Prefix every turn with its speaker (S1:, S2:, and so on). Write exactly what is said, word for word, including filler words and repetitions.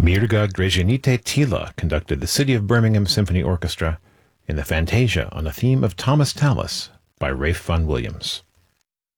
S1: Mirga Grzezianite Tila conducted the City of Birmingham Symphony Orchestra in the Fantasia on the theme of Thomas Tallis by Ralph Vaughan Williams.